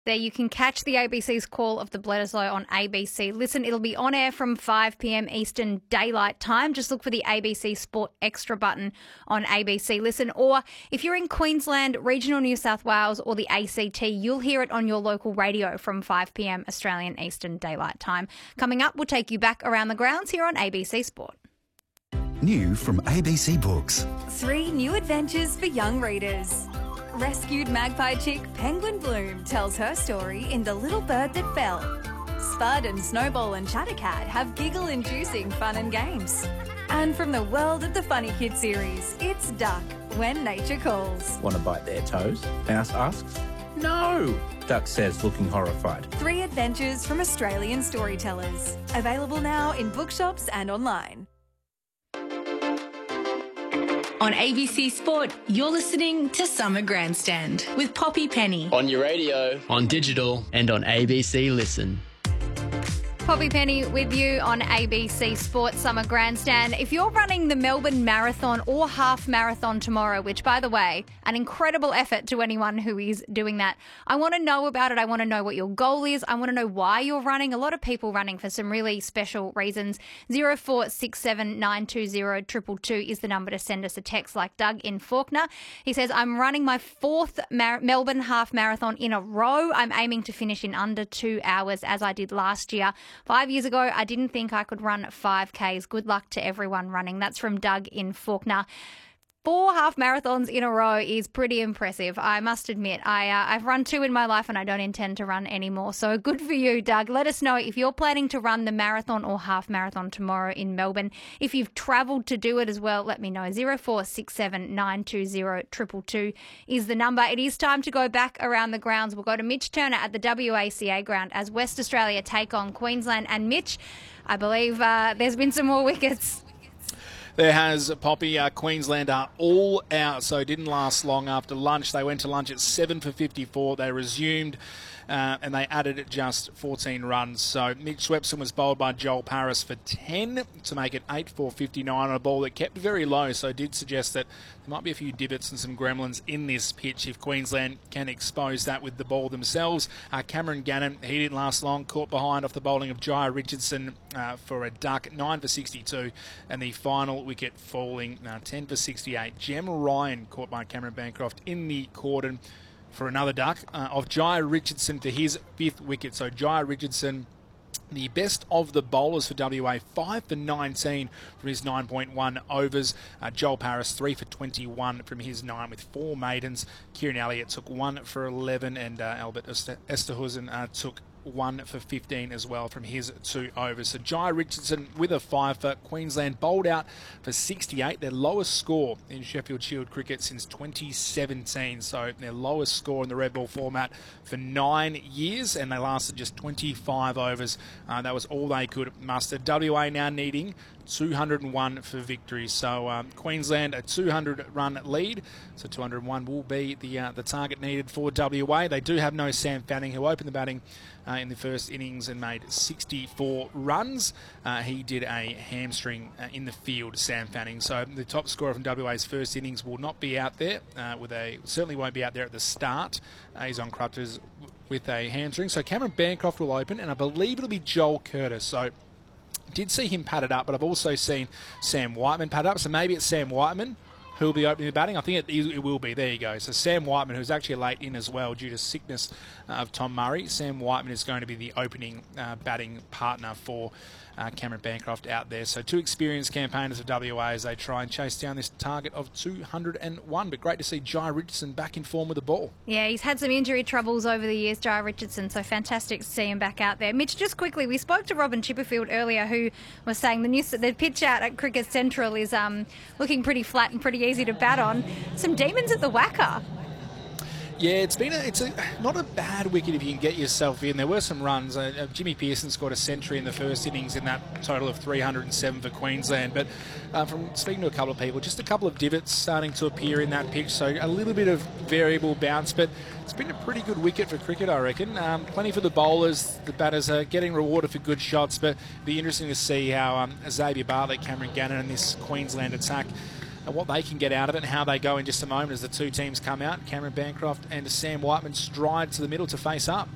There you can catch the ABC's Call of the Bledisloe on ABC. Listen, it'll be on air from 5 p.m. Eastern Daylight Time. Just look for the ABC Sport Extra button on ABC Listen. Or if you're in Queensland, regional New South Wales or the ACT, you'll hear it on your local radio from 5 p.m. Australian Eastern Daylight Time. Coming up, we'll take you back around the grounds here on ABC Sport. New from ABC Books. 3 new adventures for young readers. Rescued magpie chick Penguin Bloom tells her story in The Little Bird That Fell. Spud and Snowball and Chattercat have giggle-inducing fun and games. And from the world of the Funny Kid series, it's Duck, When Nature Calls. Want to bite their toes? Mouse asks. No, Duck says, looking horrified. 3 adventures from Australian storytellers. Available now in bookshops and online. On ABC Sport, you're listening to Summer Grandstand with Poppy Penny. On your radio, on digital, and on ABC Listen. Poppy Penny with you on ABC Sports Summer Grandstand. If you're running the Melbourne Marathon or half marathon tomorrow, which, by the way, an incredible effort to anyone who is doing that, I want to know about it. I want to know what your goal is. I want to know why you're running. A lot of people running for some really special reasons. 0467 920 222 is the number to send us a text, like Doug in Fawkner. He says, I'm running my 4th Melbourne half marathon in a row. I'm aiming to finish in under 2 hours as I did last year. 5 years ago, I didn't think I could run 5Ks. Good luck to everyone running. That's from Doug in Fawkner. 4 half marathons in a row is pretty impressive, I must admit. I've run 2 in my life and I don't intend to run any more. So good for you, Doug. Let us know if you're planning to run the marathon or half marathon tomorrow in Melbourne. If you've travelled to do it as well, let me know. 0467 920 222 is the number. It is time to go back around the grounds. We'll go to Mitch Turner at the WACA ground as West Australia take on Queensland. And Mitch, I believe there's been some more wickets. There has, Poppy. Queensland are all out, so it didn't last long after lunch. They went to lunch at 7 for 54. They resumed and they added just 14 runs. So Mitch Swepson was bowled by Joel Paris for 10 to make it 8 for 59 on a ball that kept very low. So it did suggest that there might be a few divots and some gremlins in this pitch if Queensland can expose that with the ball themselves. Cameron Gannon, he didn't last long, caught behind off the bowling of Jaya Richardson for a duck, 9 for 62, and the final wicket falling 10 for 68. Jem Ryan caught by Cameron Bancroft in the cordon for another duck of Jaya Richardson for his 5th wicket. So Jaya Richardson, the best of the bowlers for WA, 5 for 19 from his 9.1 overs. Joel Paris, 3 for 21 from his 9 with 4 maidens. Kieran Elliott took 1 for 11 and Albert Esterhuizen took 1 for 15 as well from his 2 overs. So Jaya Richardson with a 5 for Queensland, bowled out for 68, their lowest score in Sheffield Shield cricket since 2017. So their lowest score in the red ball format for 9 years, and they lasted just 25 overs. That was all they could muster. WA now needing 201 for victory. So Queensland a 200-run lead. So 201 will be the target needed for WA. They do have no Sam Fanning, who opened the batting in the first innings and made 64 runs. He did a hamstring in the field, Sam Fanning. So the top scorer from WA's first innings will not be out there. Certainly won't be out there at the start. He's on crutches with a hamstring. So Cameron Bancroft will open, and I believe it'll be Joel Curtis. So did see him padded up, but I've also seen Sam Whiteman padded up. So maybe it's Sam Whiteman who will be opening the batting. I think it will be. There you go. So Sam Whiteman, who's actually late in as well due to sickness of Tom Murray. Sam Whiteman is going to be the opening batting partner for Cameron Bancroft out there. So 2 experienced campaigners of WA as they try and chase down this target of 201. But great to see Jaya Richardson back in form with the ball. Yeah, he's had some injury troubles over the years, Jaya Richardson, so fantastic to see him back out there. Mitch, just quickly, we spoke to Robin Chipperfield earlier, who was saying the pitch out at Cricket Central is looking pretty flat and pretty easy to bat on. Some demons at the Wacker. Yeah, it's not a bad wicket if you can get yourself in. There were some runs. Jimmy Pearson scored a century in the first innings in that total of 307 for Queensland. But from speaking to a couple of people, just a couple of divots starting to appear in that pitch. So a little bit of variable bounce, but it's been a pretty good wicket for cricket, I reckon. Plenty for the bowlers. The batters are getting rewarded for good shots, but it'll be interesting to see how Xavier Bartlett, Cameron Gannon and this Queensland attack and what they can get out of it and how they go in just a moment as the 2 teams come out. Cameron Bancroft and Sam Whiteman stride to the middle to face up.